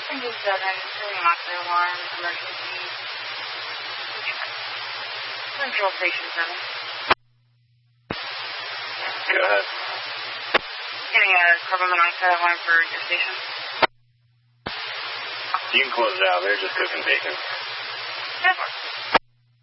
Engine 7, turning oxide alarm, emergency. Control station 7. Go ahead. Getting a carbon monoxide alarm for your station. You can close it out. They're just cooking bacon. That works.